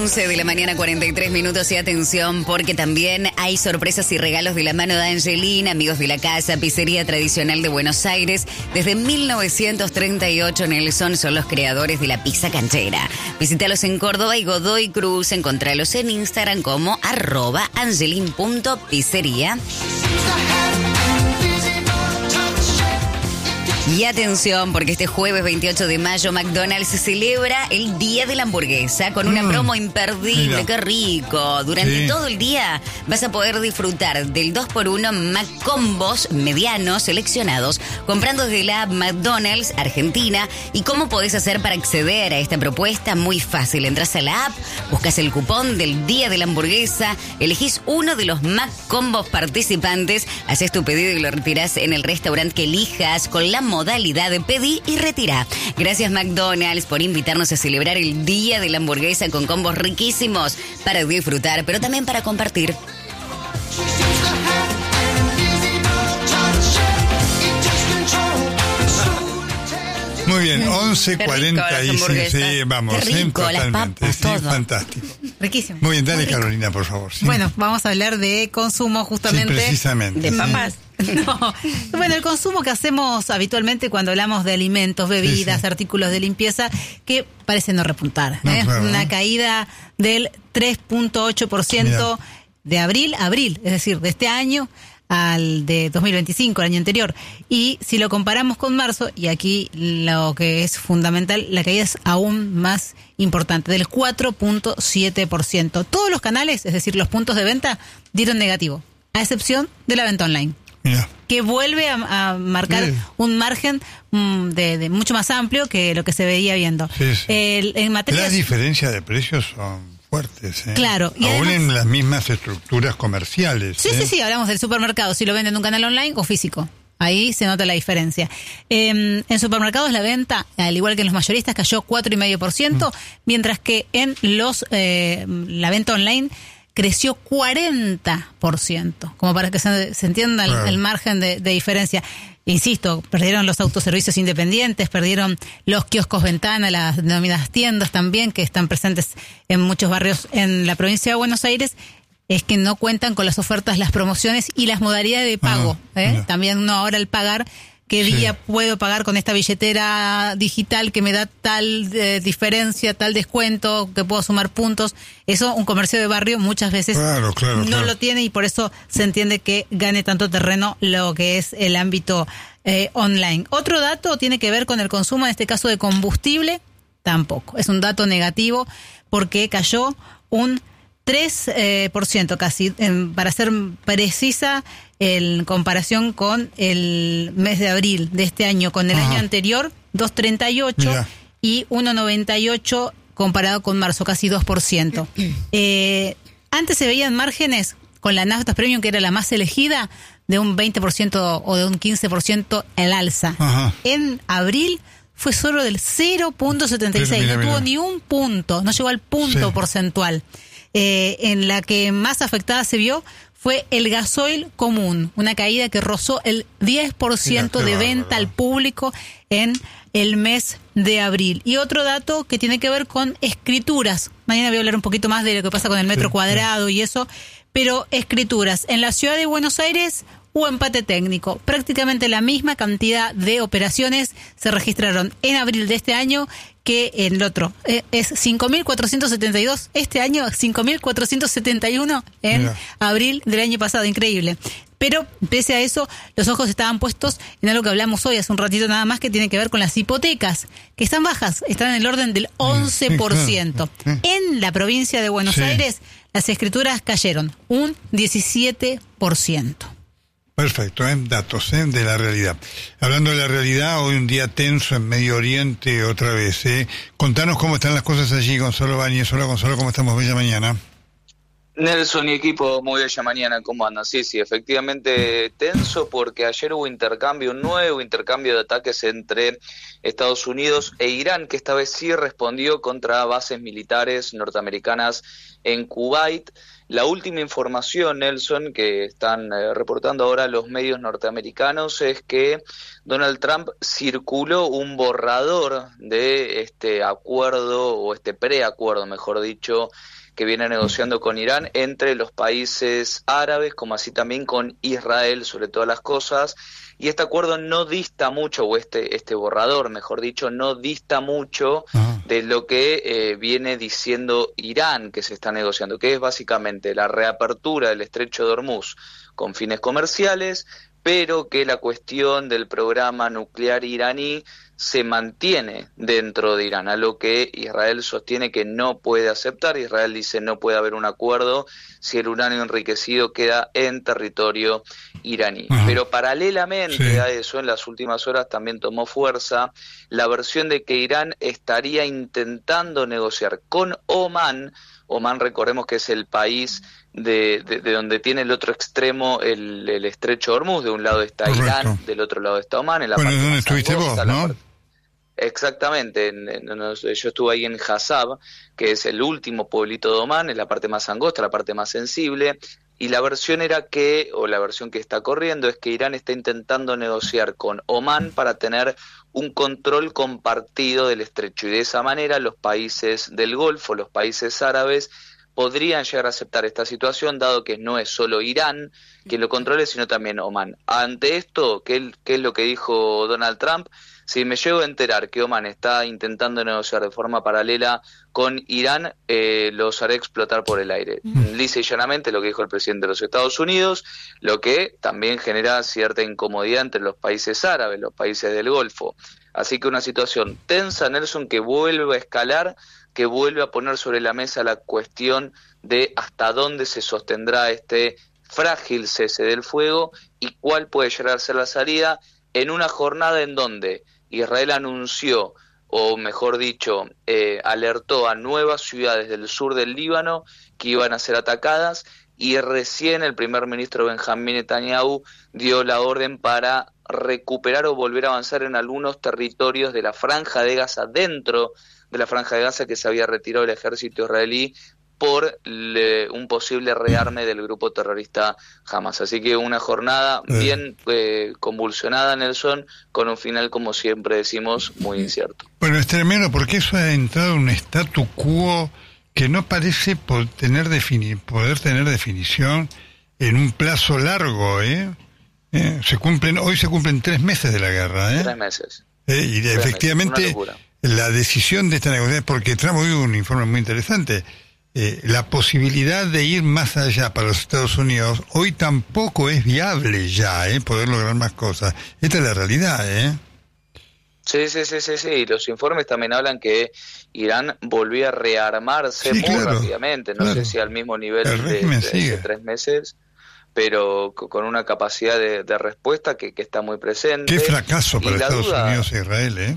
11 de la mañana, 43 minutos, y atención, porque también hay sorpresas y regalos de la mano de Angelina, amigos de la casa, pizzería tradicional de Buenos Aires. Desde 1938, Nelson son los creadores de la pizza canchera. Visítalos en Córdoba y Godoy Cruz. Encontralos en Instagram como @angelin.pizzería. Y atención, porque este jueves 28 de mayo McDonald's celebra el Día de la Hamburguesa con una promo imperdible. Mira. ¡Qué rico! Durante todo el día vas a poder disfrutar del 2x1 McCombos medianos seleccionados comprando desde la app McDonald's Argentina. ¿Y cómo podés hacer para acceder a esta propuesta? Muy fácil. Entras a la app, buscas el cupón del Día de la Hamburguesa, elegís uno de los McCombos participantes, haces tu pedido y lo retirás en el restaurante que elijas con la modalidad de pedí y retira. Gracias McDonald's por invitarnos a celebrar el Día de la Hamburguesa con combos riquísimos para disfrutar, pero también para compartir. Muy bien, 11:45. Sí, vamos. Qué rico, totalmente. las papas, sí, todo. Fantástico. Riquísimo. Muy bien, dale Carolina, por favor. Sí. Bueno, vamos a hablar de consumo justamente. Sí, precisamente. De papas. No. Bueno, el consumo que hacemos habitualmente cuando hablamos de alimentos, bebidas, artículos de limpieza, que parece no repuntar. No, claro, Una caída del 3.8% de abril a abril, es decir, de este año al de 2025, el año anterior. Y si lo comparamos con marzo, y aquí lo que es fundamental, la caída es aún más importante, del 4.7%. Todos los canales, es decir, los puntos de venta, dieron negativo, a excepción de la venta online. Mira. Que vuelve a marcar un margen de mucho más amplio que lo que se veía viendo. Sí, sí. En materia Las diferencias de precios son fuertes, ¿eh? Claro. Y aún además, en las mismas estructuras comerciales. Sí, hablamos del supermercado, si lo venden en un canal online o físico. Ahí se nota la diferencia. En supermercados la venta, al igual que en los mayoristas, cayó 4,5%, mientras que en la venta online creció 40%, como para que se entienda el margen de diferencia. Insisto, perdieron los autoservicios independientes, perdieron los kioscos ventana, las denominadas tiendas también, que están presentes en muchos barrios en la provincia de Buenos Aires. Es que no cuentan con las ofertas, las promociones y las modalidades de pago. También uno ahora al pagar, ¿qué día puedo pagar con esta billetera digital que me da tal diferencia, tal descuento, que puedo sumar puntos? Eso un comercio de barrio muchas veces no lo tiene, y por eso se entiende que gane tanto terreno lo que es el ámbito online. Otro dato tiene que ver con el consumo, en este caso de combustible, tampoco. Es un dato negativo porque cayó un 3% casi, para ser precisa, en comparación con el mes de abril de este año, con el año anterior, 2,38 y 1,98 comparado con marzo, casi 2%. Antes se veían márgenes con la nafta premium, que era la más elegida, de un 20% o de un 15% el alza. En abril fue solo del 0.76, no tuvo ni un punto, no llegó al punto porcentual. En la que más afectada se vio fue el gasoil común, una caída que rozó el 10% de venta al público en el mes de abril. Y otro dato que tiene que ver con escrituras. Mañana voy a hablar un poquito más de lo que pasa con el metro cuadrado y eso, pero escrituras. En la ciudad de Buenos Aires hubo empate técnico. Prácticamente la misma cantidad de operaciones se registraron en abril de este año que en el otro. Es 5.472 este año, 5.471 en abril del año pasado. Increíble. Pero pese a eso, los ojos estaban puestos en algo que hablamos hoy hace un ratito nada más, que tiene que ver con las hipotecas, que están bajas, están en el orden del 11%. En la provincia de Buenos Aires, las escrituras cayeron un 17%. Perfecto, datos de la realidad. Hablando de la realidad, hoy un día tenso en Medio Oriente otra vez. Contanos cómo están las cosas allí, Gonzalo Báñez. Hola Gonzalo, ¿cómo estamos? Bella mañana. Nelson y equipo, muy bella mañana, ¿cómo andan? Sí, efectivamente tenso porque ayer hubo un nuevo intercambio de ataques entre Estados Unidos e Irán, que esta vez sí respondió contra bases militares norteamericanas en Kuwait. La última información, Nelson, que están reportando ahora los medios norteamericanos es que Donald Trump circuló un borrador de este acuerdo, o este preacuerdo, mejor dicho, que viene negociando con Irán entre los países árabes, como así también con Israel, sobre todas las cosas, y este acuerdo no dista mucho, o este borrador, mejor dicho, no dista mucho de lo que viene diciendo Irán que se está negociando, que es básicamente la reapertura del Estrecho de Hormuz con fines comerciales, pero que la cuestión del programa nuclear iraní se mantiene dentro de Irán, a lo que Israel sostiene que no puede aceptar. Israel dice no puede haber un acuerdo si el uranio enriquecido queda en territorio iraní. Pero paralelamente a eso, en las últimas horas también tomó fuerza la versión de que Irán estaría intentando negociar con Omán. Omán, recordemos que es el país de donde tiene el otro extremo el estrecho de Hormuz. De un lado está Irán, del otro lado está Omán. En la parte ¿dónde más estuviste angosta, vos, no? Exactamente, yo estuve ahí en Hasab, que es el último pueblito de Omán, es la parte más angosta, la parte más sensible, y la versión la versión que está corriendo es que Irán está intentando negociar con Omán para tener un control compartido del estrecho, y de esa manera los países del Golfo, los países árabes, podrían llegar a aceptar esta situación, dado que no es solo Irán quien lo controle, sino también Omán. Ante esto, ¿qué es lo que dijo Donald Trump? Si me llego a enterar que Omán está intentando negociar de forma paralela con Irán, los haré explotar por el aire. Lisa y llanamente lo que dijo el presidente de los Estados Unidos, lo que también genera cierta incomodidad entre los países árabes, los países del Golfo. Así que una situación tensa, Nelson, que vuelve a escalar, que vuelve a poner sobre la mesa la cuestión de hasta dónde se sostendrá este frágil cese del fuego y cuál puede llegar a ser la salida en una jornada en donde Israel anunció, o mejor dicho, alertó a nuevas ciudades del sur del Líbano que iban a ser atacadas, y recién el primer ministro Benjamín Netanyahu dio la orden para recuperar o volver a avanzar en algunos territorios de la Franja de Gaza, dentro de la Franja de Gaza que se había retirado el ejército israelí por un posible rearme del grupo terrorista Hamas. Así que una jornada bien convulsionada, Nelson, con un final, como siempre decimos, muy incierto. Bueno, es tremendo porque eso ha entrado en un statu quo que no parece poder tener definición en un plazo largo, hoy se cumplen 3 meses de la guerra, 3 meses. Y efectivamente la decisión de esta negociación, porque Trump hoy hubo un informe muy interesante, la posibilidad de ir más allá para los Estados Unidos hoy tampoco es viable ya, poder lograr más cosas. Esta es la realidad, Sí, los informes también hablan que Irán volvió a rearmarse rápidamente, no sé si al mismo nivel de hace 3 meses, pero con una capacidad de respuesta que está muy presente. Qué fracaso para Estados Unidos e Israel,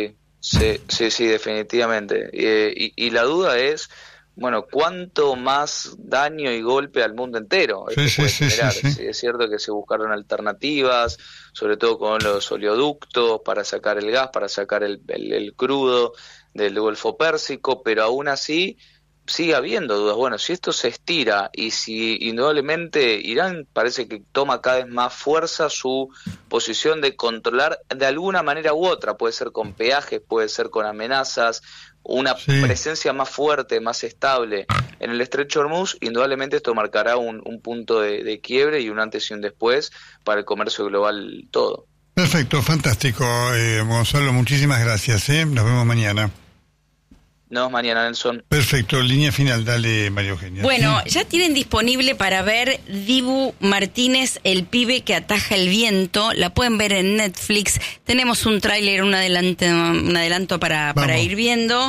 Sí, definitivamente. Y la duda es, bueno, ¿cuánto más daño y golpe al mundo entero puede generar? Sí, es cierto que se buscaron alternativas, sobre todo con los oleoductos, para sacar el gas, para sacar el crudo del Golfo Pérsico, pero aún así sigue habiendo dudas. Bueno, si esto se estira y si indudablemente Irán parece que toma cada vez más fuerza su posición de controlar de alguna manera u otra, puede ser con peajes, puede ser con amenazas, una presencia más fuerte, más estable en el estrecho de Hormuz, indudablemente esto marcará un punto de quiebre y un antes y un después para el comercio global todo. Perfecto, fantástico, Gonzalo, muchísimas gracias, nos vemos mañana. Nos vemos mañana, Nelson. Perfecto, línea final, dale, María Eugenia. Bueno, ya tienen disponible para ver Dibu Martínez, el pibe que ataja el viento. La pueden ver en Netflix. Tenemos un tráiler, un adelanto para ir viendo.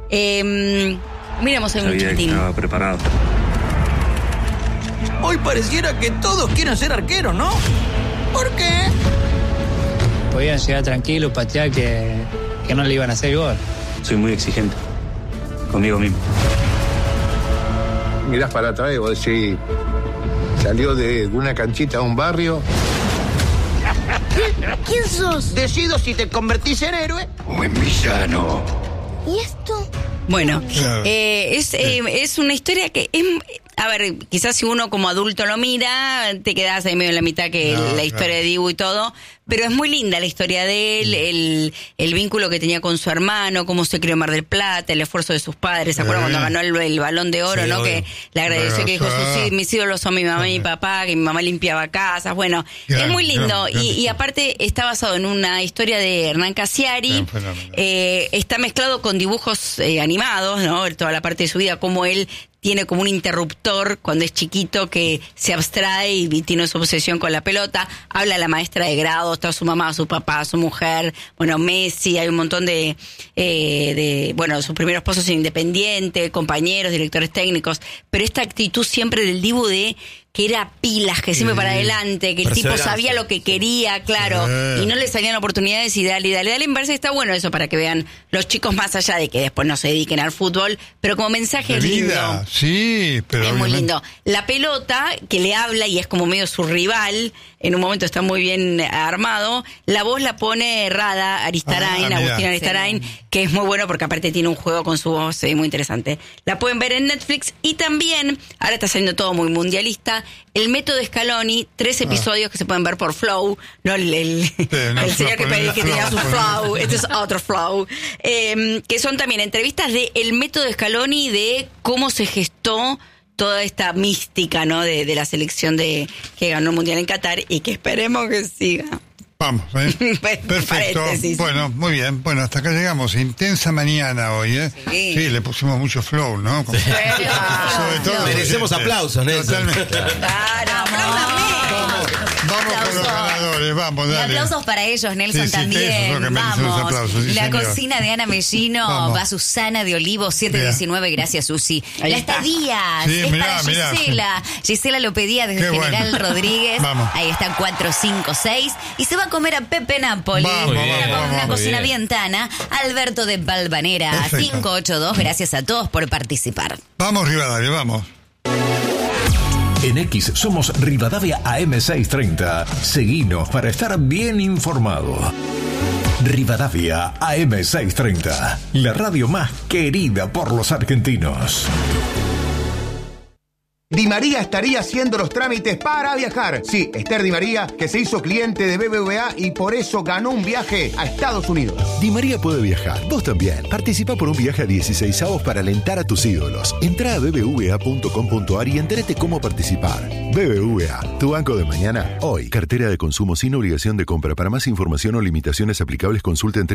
Miramos en un chiquitín. Estaba preparado. Hoy pareciera que todos quieren ser arqueros, ¿no? ¿Por qué? Podían llegar tranquilos, patear que no le iban a hacer gol. Soy muy exigente conmigo mismo. mirás para atrás y vos decís, salió de una canchita a un barrio. ¿Quién sos? Decido si te convertís en héroe O en villano. ¿Y esto? Bueno, es una historia que es... A ver, quizás si uno como adulto lo mira, te quedas ahí medio en la mitad que la historia de Dibu y todo, pero es muy linda la historia de él, el vínculo que tenía con su hermano, cómo se crió en Mar del Plata, el esfuerzo de sus padres. ¿Se acuerdan cuando ganó el Balón de Oro, no? Que le agradeció, que dijo, mis ídolos son mi mamá y mi papá, que mi mamá limpiaba casas. Bueno, es muy lindo. Y aparte está basado en una historia de Hernán Casiari. Está mezclado con dibujos animados, ¿no? Toda la parte de su vida, como él tiene como un interruptor cuando es chiquito que se abstrae y tiene su obsesión con la pelota. Habla la maestra de grado, está su mamá, su papá, su mujer, bueno, Messi, hay un montón de sus primeros pasos en Independiente, compañeros, directores técnicos, pero esta actitud siempre del Dibu de que era pilas, que siempre para adelante, que el tipo sabía lo que quería, claro, y no le salían oportunidades y dale. Me parece que está bueno eso para que vean los chicos más allá de que después no se dediquen al fútbol, pero como mensaje es lindo. Sí, pero es muy lindo. La pelota, que le habla y es como medio su rival, en un momento está muy bien armado, la voz la pone Rada Aristarain, Agustín Aristarain, que es muy bueno porque aparte tiene un juego con su voz muy interesante. La pueden ver en Netflix y también, ahora está saliendo todo muy mundialista, El Método Scaloni, 3 episodios que se pueden ver por Flow, no el señor que pedí que tenía su Flow, este es otro Flow, que son también entrevistas de El Método Scaloni, de cómo se gestó toda esta mística, ¿no? de la selección que ganó el Mundial en Qatar y que esperemos que siga. Vamos, perfecto. Bueno, muy bien. Bueno, hasta acá llegamos. Intensa mañana hoy, ¿eh? Sí, le pusimos mucho flow, ¿no? Sobre todo. Merecemos aplausos, Nelson. Totalmente. Claro, Vamos con los ganadores, vamos, dale. Y aplausos para ellos, Nelson, también. Eso es lo que merecen los aplausos, la señor. Cocina de Ana Mellino va a Susana de Olivo 719, gracias, Susi. La estadía es para Gisela. Gisela lo pedía desde General Rodríguez. Vamos. Ahí están 456. Y se va a comer a Pepe Napoli. Con una cocina bien tana. Alberto de Valvanera, 582. Gracias a todos por participar. Vamos, Rivadavia, vamos. En X somos Rivadavia AM630. Seguinos para estar bien informado. Rivadavia AM630, la radio más querida por los argentinos. Di María estaría haciendo los trámites para viajar. Sí, Esther Di María, que se hizo cliente de BBVA y por eso ganó un viaje a Estados Unidos. Di María puede viajar, vos también. Participa por un viaje a 16avos para alentar a tus ídolos. Entrá a bbva.com.ar y entérate cómo participar. BBVA, tu banco de mañana, hoy. Cartera de consumo sin obligación de compra. Para más información o limitaciones aplicables, consulten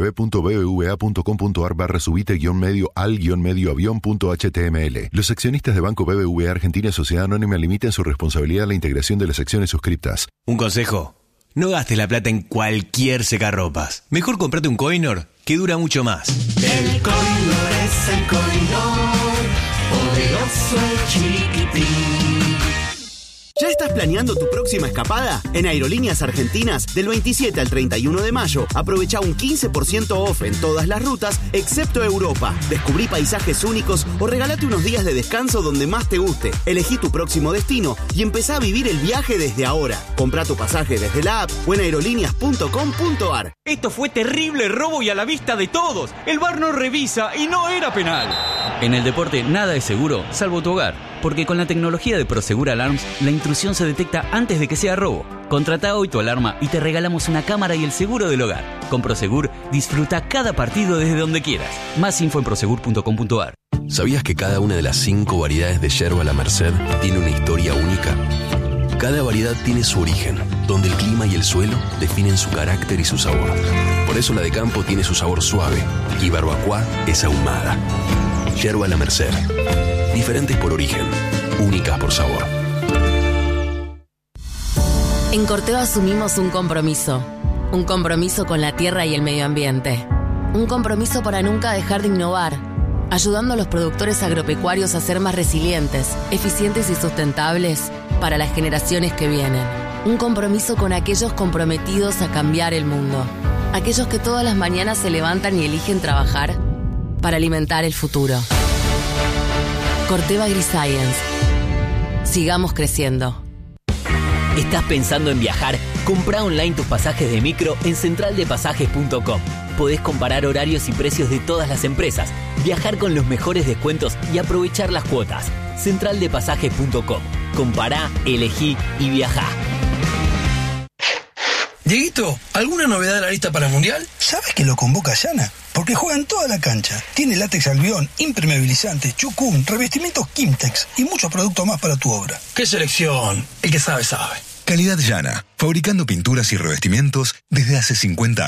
www.bbva.com.ar/subite-medio al-medio-avión.html. Los accionistas de Banco BBVA Argentina Sociedad Anónima limitan su responsabilidad a la integración de las acciones suscriptas. Un consejo: no gastes la plata en cualquier secarropas. Mejor comprate un Coinor que dura mucho más. El Coinor es el Coinor, poderoso y chiquitín. ¿Ya estás planeando tu próxima escapada? En Aerolíneas Argentinas, del 27 al 31 de mayo, aprovecha un 15% off en todas las rutas, excepto Europa. Descubrí paisajes únicos o regalate unos días de descanso donde más te guste. Elegí tu próximo destino y empezá a vivir el viaje desde ahora. Comprá tu pasaje desde la app o en aerolíneas.com.ar. Esto fue terrible robo y a la vista de todos. El VAR no revisa y no era penal. En el deporte nada es seguro, salvo tu hogar. Porque con la tecnología de Prosegur Alarms, la intrusión se detecta antes de que sea robo. Contrata hoy tu alarma y te regalamos una cámara y el seguro del hogar. Con Prosegur, disfruta cada partido desde donde quieras. Más info en prosegur.com.ar. ¿Sabías que cada una de las 5 variedades de yerba La Merced tiene una historia única? Cada variedad tiene su origen, donde el clima y el suelo definen su carácter y su sabor. Por eso la de campo tiene su sabor suave y Barbacoa es ahumada. Yerba La Merced. Diferentes por origen, únicas por sabor. En Corteva asumimos un compromiso con la tierra y el medio ambiente. Un compromiso para nunca dejar de innovar, ayudando a los productores agropecuarios a ser más resilientes, eficientes y sustentables para las generaciones que vienen. Un compromiso con aquellos comprometidos a cambiar el mundo. Aquellos que todas las mañanas se levantan y eligen trabajar para alimentar el futuro. Corteva Agriscience. Sigamos creciendo. ¿Estás pensando en viajar? Comprá online tus pasajes de micro en centraldepasajes.com. Podés comparar horarios y precios de todas las empresas, viajar con los mejores descuentos y aprovechar las cuotas. Centraldepasajes.com. Compará, elegí y viajá. Dieguito, ¿alguna novedad de la lista para el Mundial? ¿Sabes que lo convoca Yana? Porque juega en toda la cancha. Tiene látex albión, impermeabilizante, chucún, revestimientos Kimtex y muchos productos más para tu obra. ¡Qué selección! El que sabe, sabe. Calidad Yana, fabricando pinturas y revestimientos desde hace 50 años.